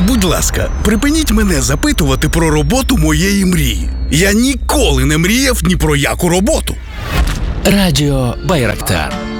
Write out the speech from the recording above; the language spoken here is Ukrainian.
Будь ласка, припиніть мене запитувати про роботу моєї мрії. Я ніколи не мріяв ні про яку роботу. Радіо Байрактар.